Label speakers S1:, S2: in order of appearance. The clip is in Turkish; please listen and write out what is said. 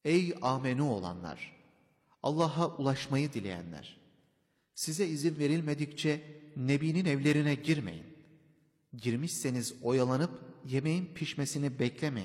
S1: Ey amenu olanlar! Allah'a ulaşmayı dileyenler! Size izin verilmedikçe Nebi'nin evlerine girmeyin. Girmişseniz oyalanıp yemeğin pişmesini beklemeyin.